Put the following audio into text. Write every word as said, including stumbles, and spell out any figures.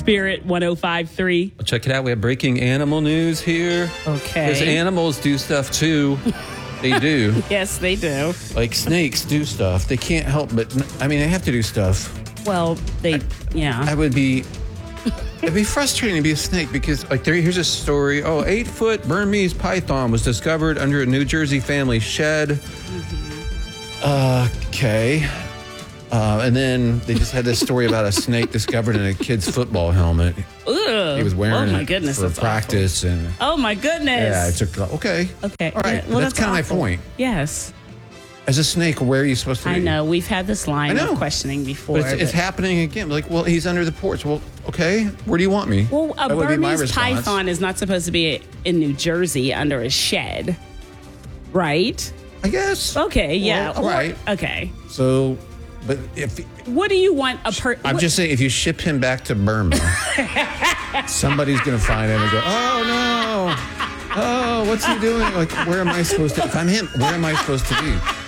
Spirit one oh five point three. Well, check it out. We have breaking animal news here. Okay. Because animals do stuff too. They do. Yes, they do. Like snakes do stuff. They can't help but, I mean, they have to do stuff. Well, they, yeah. I would be, it'd be frustrating to be a snake because, like, there, here's a story. Oh, eight foot Burmese python was discovered under a New Jersey family shed. Mm-hmm. Uh, okay. Uh, and then they just had this story about a snake discovered in a kid's football helmet. Ugh. He was wearing oh my it goodness, for that's practice. awful. And Oh, my goodness. yeah, it took, okay. Okay. All right. Yeah, well, that's, that's kind of my awful. point. Yes. As a snake, where are you supposed to be? I know. We've had this line I know. of questioning before. But it's, it's but- happening again. Like, well, he's under the porch. Well, okay. Where do you want me? Well, a That would be my Burmese response. python is not supposed to be in New Jersey under a shed, right? I guess. Okay, yeah. Well, all Or- right. Okay. So, but if What do you want a per? I'm what- just saying, if you ship him back to Burma, somebody's going to find him and go, oh no, oh, what's he doing? Like, where am I supposed to? If I'm him, where am I supposed to be?